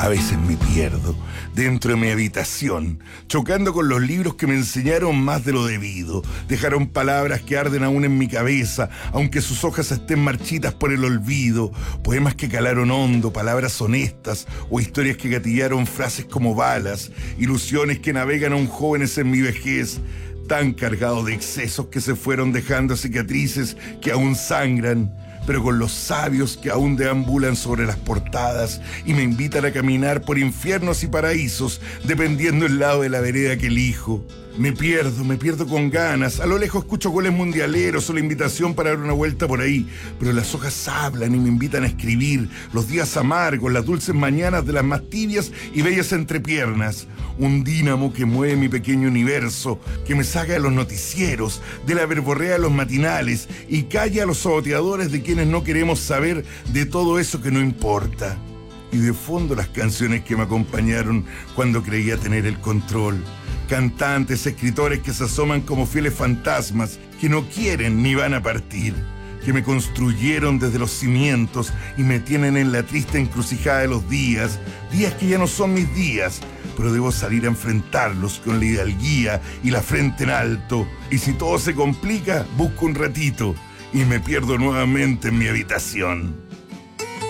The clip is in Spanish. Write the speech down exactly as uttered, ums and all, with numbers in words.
A veces me pierdo dentro de mi habitación, chocando con los libros que me enseñaron más de lo debido. Dejaron palabras que arden aún en mi cabeza, aunque sus hojas estén marchitas por el olvido. Poemas que calaron hondo, palabras honestas, o historias que gatillaron frases como balas. Ilusiones que navegan aún jóvenes en mi vejez, tan cargados de excesos que se fueron dejando cicatrices que aún sangran, pero con los sabios que aún deambulan sobre las portadas y me invitan a caminar por infiernos y paraísos, dependiendo el lado de la vereda que elijo. Me pierdo, me pierdo con ganas. A lo lejos escucho goles mundialeros o la invitación para dar una vuelta por ahí, pero las hojas hablan y me invitan a escribir los días amargos, las dulces mañanas de las más tibias y bellas entrepiernas. Un dínamo que mueve mi pequeño universo, que me saca de los noticieros, de la verborrea de los matinales y calla a los saboteadores de quienes no queremos saber de todo eso que no importa. Y de fondo las canciones que me acompañaron cuando creía tener el control. Cantantes, escritores que se asoman como fieles fantasmas, que no quieren ni van a partir, que me construyeron desde los cimientos y me tienen en la triste encrucijada de los días, días que ya no son mis días, pero debo salir a enfrentarlos con la hidalguía y la frente en alto. Y si todo se complica, busco un ratito y me pierdo nuevamente en mi habitación.